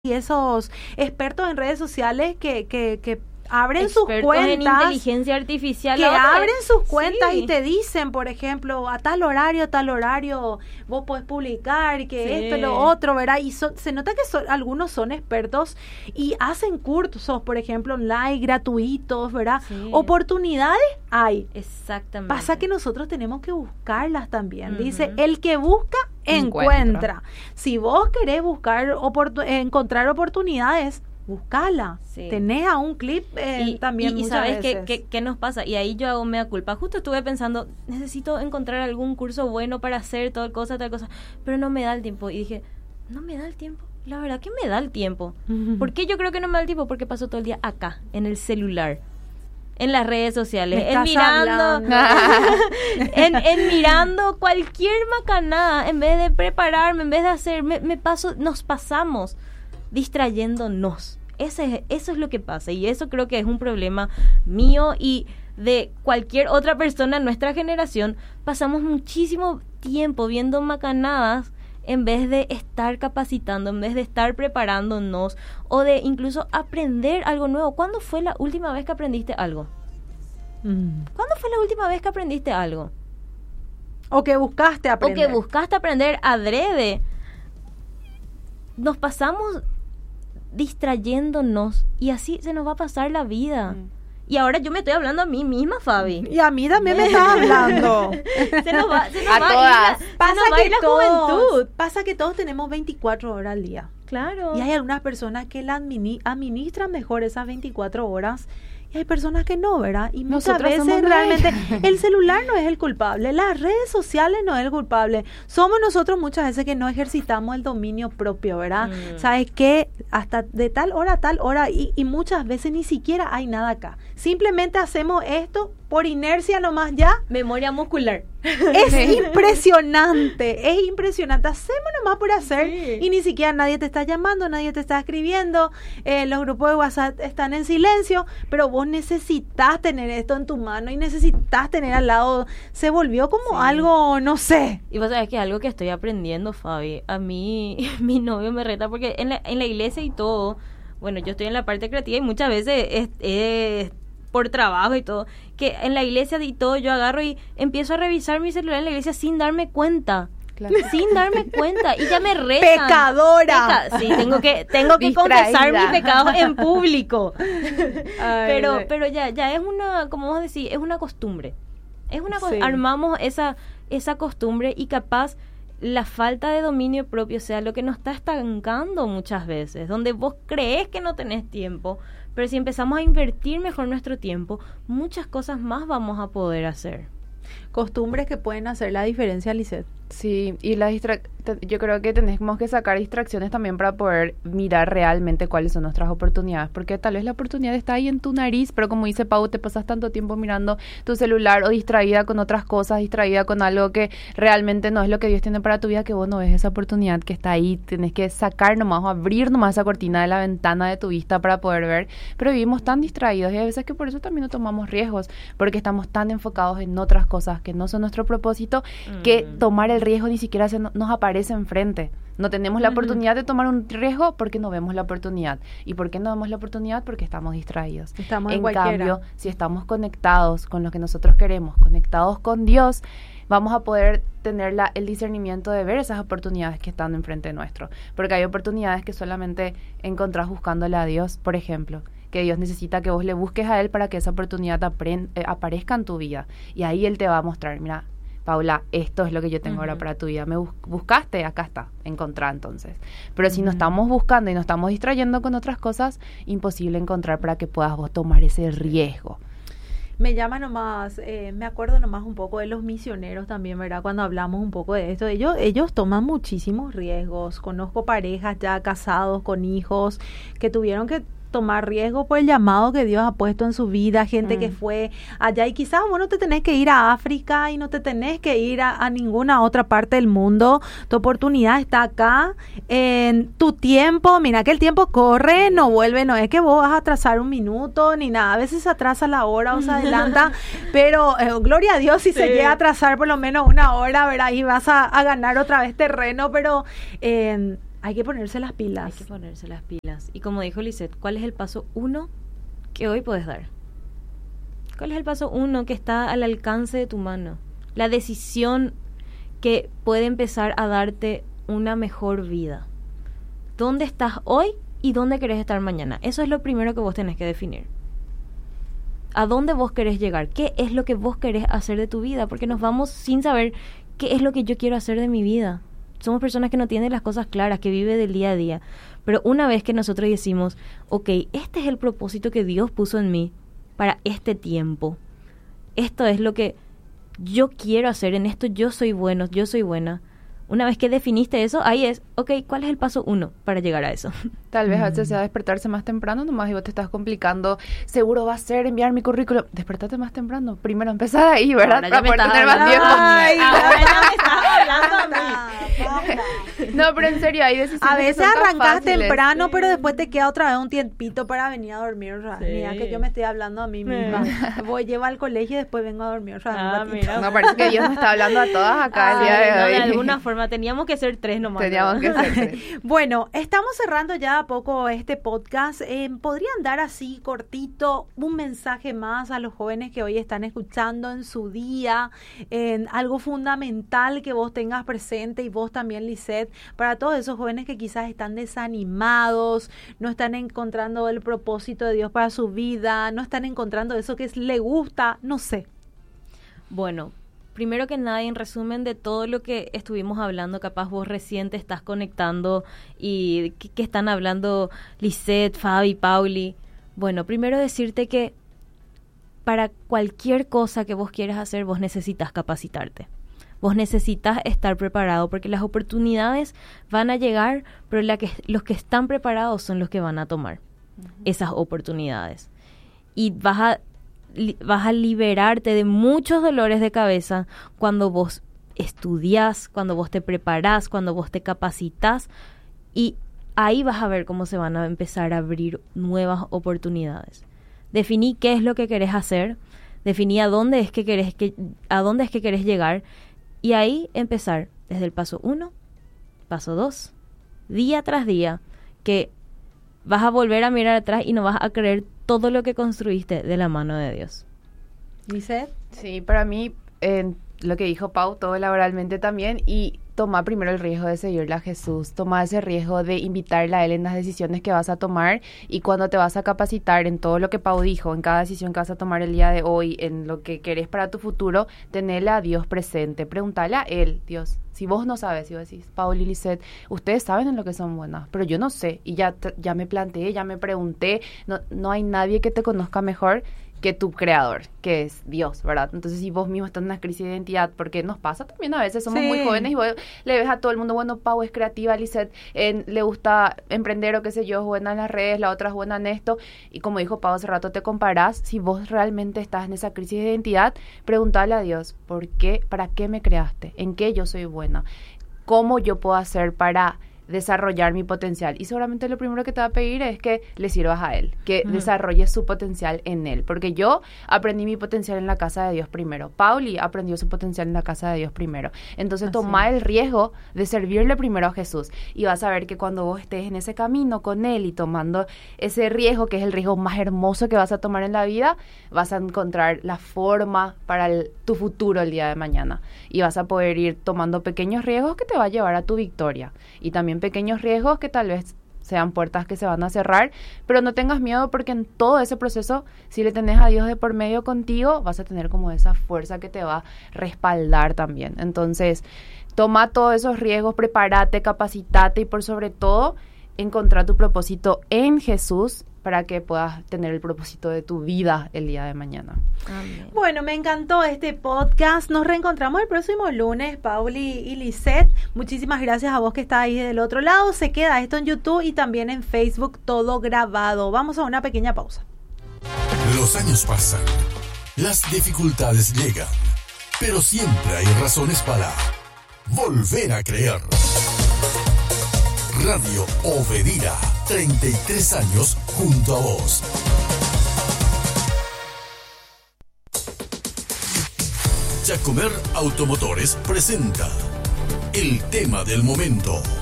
y esos expertos en redes sociales que abren sus Expertos en cuentas, inteligencia artificial. que ahora, abren sus cuentas sí. y te dicen, por ejemplo, a tal horario, vos podés publicar, que Sí. esto y lo otro, ¿verdad? Y se nota que algunos son expertos y hacen cursos, por ejemplo, online, gratuitos, ¿verdad? Sí. Oportunidades hay. Exactamente. Pasa que nosotros tenemos que buscarlas también. Ujú. Dice, el que busca, encuentra. Si vos querés buscar, encontrar oportunidades, buscala. Sí. Tenés a un clip también y muchas ¿sabes veces. qué nos pasa? Y ahí yo hago mea culpa. Justo estuve pensando, necesito encontrar algún curso bueno para hacer tal cosa, pero no me da el tiempo. Y dije, no me da el tiempo. La verdad que me da el tiempo. ¿Por qué yo creo que no me da el tiempo? Porque paso todo el día acá, en el celular, en las redes sociales, Me en estás mirando, en mirando cualquier macanada, en vez de prepararme, en vez de hacer, nos pasamos distrayéndonos. Eso es lo que pasa, y eso creo que es un problema mío y de cualquier otra persona en nuestra generación. Pasamos muchísimo tiempo viendo macanadas en vez de estar capacitando, en vez de estar preparándonos o de incluso aprender algo nuevo. ¿Cuándo fue la última vez que aprendiste algo? ¿Cuándo fue la última vez que aprendiste algo? O que buscaste aprender. O que buscaste aprender adrede. Nos pasamos distrayéndonos y así se nos va a pasar la vida. Y ahora yo me estoy hablando a mí misma, Fabi. Y a mí también me estás hablando. Se nos va Pasa a ir la juventud. Pasa que todos tenemos 24 horas al día. Claro. Y hay algunas personas que administran mejor esas 24 horas y hay personas que no, ¿verdad? Y muchas Nosotras veces somos realmente el celular no es el culpable, las redes sociales no es el culpable. Somos nosotros muchas veces que no ejercitamos el dominio propio, ¿verdad? ¿Sabes qué? Hasta de tal hora a tal hora y muchas veces ni siquiera hay nada acá. Simplemente hacemos esto por inercia nomás ya. Memoria muscular. Es impresionante, hacemos nomás por hacer. Sí. Y ni siquiera nadie te está llamando, nadie te está escribiendo, los grupos de WhatsApp están en silencio, pero vos necesitas tener esto en tu mano y necesitas tener al lado, se volvió como algo, no sé. Y vos sabés que es algo que estoy aprendiendo, Fabi. A mí, mi novio me reta porque en la iglesia y todo, bueno, yo estoy en la parte creativa y muchas veces es por trabajo y todo, que en la iglesia y todo yo agarro y empiezo a revisar mi celular en la iglesia sin darme cuenta. Claro. Sin darme cuenta y ya me retan. Pecadora. Sí, tengo que confesar mis pecados en público. Ay, pero ya es una, como vos decís, es una costumbre. Sí. Armamos esa costumbre y capaz la falta de dominio propio sea lo que nos está estancando muchas veces, donde vos crees que no tenés tiempo, pero si empezamos a invertir mejor nuestro tiempo, muchas cosas más vamos a poder hacer. Costumbres que pueden hacer la diferencia, Lisette. Sí, y yo creo que tenemos que sacar distracciones también para poder mirar realmente cuáles son nuestras oportunidades, porque tal vez la oportunidad está ahí en tu nariz, pero como dice Pau, te pasas tanto tiempo mirando tu celular o distraída con otras cosas, distraída con algo que realmente no es lo que Dios tiene para tu vida, que vos no ves esa oportunidad que está ahí. Tenés que sacar nomás o abrir nomás esa cortina de la ventana de tu vista para poder ver, pero vivimos tan distraídos y a veces que por eso también no tomamos riesgos, porque estamos tan enfocados en otras cosas que no son nuestro propósito, que tomar el riesgo ni siquiera nos aparece enfrente. No tenemos la oportunidad de tomar un riesgo porque no vemos la oportunidad. ¿Y por qué no vemos la oportunidad? Porque estamos distraídos. Estamos en cualquiera. cambio, si estamos conectados con lo que nosotros queremos, conectados con Dios, vamos a poder tener el discernimiento de ver esas oportunidades que están enfrente nuestro. Porque hay oportunidades que solamente encontrás buscándole a Dios, por ejemplo, que Dios necesita que vos le busques a Él para que esa oportunidad aparezca en tu vida. Y ahí Él te va a mostrar, mira, Paula, esto es lo que yo tengo ahora para tu vida. ¿Me buscaste? Acá está, encontrar entonces. Pero si no estamos buscando y nos estamos distrayendo con otras cosas, imposible encontrar para que puedas vos tomar ese riesgo. Me llama nomás, me acuerdo nomás un poco de los misioneros también, ¿verdad? Cuando hablamos un poco de esto, ellos toman muchísimos riesgos. Conozco parejas ya casados con hijos que tuvieron que tomar riesgo por el llamado que Dios ha puesto en su vida, gente que fue allá y quizás vos no te tenés que ir a África y no te tenés que ir a ninguna otra parte del mundo, tu oportunidad está acá, en tu tiempo, mira que el tiempo corre, no vuelve, no es que vos vas a atrasar un minuto ni nada, a veces se atrasa la hora o se adelanta, pero gloria a Dios si se llega a atrasar por lo menos una hora, ¿verdad? Y vas a ganar otra vez terreno, pero Hay que ponerse las Hay pilas. que ponerse las pilas. Y como dijo Lisette, ¿cuál es el paso 1 que hoy puedes dar? ¿Cuál es el paso 1 que está al alcance de tu mano? La decisión que puede empezar a darte una mejor vida. ¿Dónde estás hoy y dónde querés estar mañana? Eso es lo primero que vos tenés que definir. ¿A dónde vos querés llegar? ¿Qué es lo que vos querés hacer de tu vida? Porque nos vamos sin saber qué es lo que yo quiero hacer de mi vida. Somos personas que no tienen las cosas claras, que viven del día a día. Pero una vez que nosotros decimos, ok, este es el propósito que Dios puso en mí para este tiempo. Esto es lo que yo quiero hacer, en esto yo soy bueno, yo soy buena. Una vez que definiste eso, ahí es, ok, ¿cuál es el paso 1 para llegar a eso? Tal vez a veces sea despertarse más temprano nomás y vos te estás complicando. Seguro va a ser enviar mi currículum. Despertate más temprano. Primero empezar ahí, ¿verdad? Ahora Para poder tener más tiempo. Ay, Ahora ya me estás hablando a mí. No, pero en serio, hay decisiones A veces que son tan arrancas fáciles. temprano, Sí. pero después te queda otra vez un tiempito para venir a dormir. O sea, Sí. mira que yo me estoy hablando a mí misma. Voy, llevo al colegio y después vengo a dormir. O sea, un ratito. Mira. No, parece que Dios nos está hablando a todas acá el día de No, hoy. de alguna forma teníamos que ser 3 nomás. Teníamos que ser 3. Bueno, estamos cerrando ya a poco este podcast. ¿Podrían dar así cortito un mensaje más a los jóvenes que hoy están escuchando en su día? Algo fundamental que vos tengas presente y vos también, Lisette, para todos esos jóvenes que quizás están desanimados, no están encontrando el propósito de Dios para su vida, no están encontrando eso que le gusta, no sé. Bueno, primero que nada, en resumen de todo lo que estuvimos hablando, capaz vos recién te estás conectando y que están hablando Lisette, Fabi, Pauli. Bueno, primero decirte que para cualquier cosa que vos quieras hacer, vos necesitas capacitarte. Vos necesitas estar preparado porque las oportunidades van a llegar, pero los que están preparados son los que van a tomar esas oportunidades. Y vas a liberarte de muchos dolores de cabeza cuando vos estudiás, cuando vos te preparás, cuando vos te capacitas, y ahí vas a ver cómo se van a empezar a abrir nuevas oportunidades. Definí qué es lo que querés hacer, definí a dónde es que querés llegar, y ahí empezar desde el paso 1, paso 2, día tras día, que vas a volver a mirar atrás y no vas a creer todo lo que construiste de la mano de Dios. Lisette. Sí, para mí, lo que dijo Pau, todo laboralmente también, y toma primero el riesgo de seguirle a Jesús, toma ese riesgo de invitarle a Él en las decisiones que vas a tomar, y cuando te vas a capacitar en todo lo que Pau dijo, en cada decisión que vas a tomar el día de hoy, en lo que querés para tu futuro, tenerle a Dios presente, preguntarle a Él, Dios, si vos no sabes, si vos decís, Paul y Lisette, ustedes saben en lo que son buenas, pero yo no sé, y ya me planteé, ya me pregunté, no hay nadie que te conozca mejor que tu creador, que es Dios, ¿verdad? Entonces, si vos mismo estás en una crisis de identidad, porque nos pasa también a veces, somos muy jóvenes y vos le ves a todo el mundo, bueno, Pau es creativa, Lisette le gusta emprender o qué sé yo, es buena en las redes, la otra es buena en esto, y como dijo Pau hace rato, te comparás. Si vos realmente estás en esa crisis de identidad, preguntale a Dios, ¿por qué? ¿Para qué me creaste? ¿En qué yo soy buena? ¿Cómo yo puedo hacer para desarrollar mi potencial? Y seguramente lo primero que te va a pedir es que le sirvas a Él, que desarrolles su potencial en Él, porque yo aprendí mi potencial en la casa de Dios primero, Pauli aprendió su potencial en la casa de Dios primero, entonces toma el riesgo de servirle primero a Jesús, y vas a ver que cuando vos estés en ese camino con Él y tomando ese riesgo, que es el riesgo más hermoso que vas a tomar en la vida, vas a encontrar la forma para tu futuro el día de mañana, y vas a poder ir tomando pequeños riesgos que te va a llevar a tu victoria, y también pequeños riesgos que tal vez sean puertas que se van a cerrar, pero no tengas miedo, porque en todo ese proceso, si le tenés a Dios de por medio contigo, vas a tener como esa fuerza que te va a respaldar también. Entonces, toma todos esos riesgos, prepárate, capacitate, y por sobre todo, encontrar tu propósito en Jesús para que puedas tener el propósito de tu vida el día de mañana. Amén. Bueno, me encantó este podcast. Nos reencontramos el próximo lunes, Pauli y Lisette. Muchísimas gracias a vos que estás ahí del otro lado. Se queda esto en YouTube y también en Facebook, todo grabado. Vamos a una pequeña pausa. Los años pasan, las dificultades llegan, pero siempre hay razones para volver a creer. Radio Obedira, 33 años junto a vos. Jacomer Automotores presenta el tema del momento.